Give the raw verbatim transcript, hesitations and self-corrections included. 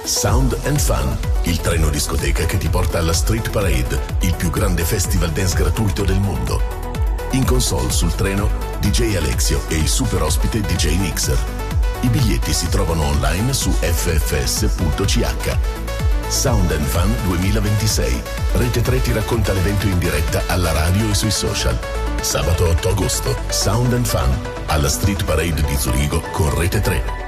Sound and Fun, il treno discoteca che ti porta alla Street Parade, il più grande festival dance gratuito del mondo. In console sul treno D J Alexio e il super ospite D J Mixer. I biglietti si trovano online su f f s punto c h. Sound and Fun duemilaventisei. Rete tre ti racconta l'evento in diretta alla radio e sui social. Sabato otto agosto, Sound and Fun alla Street Parade di Zurigo con Rete tre.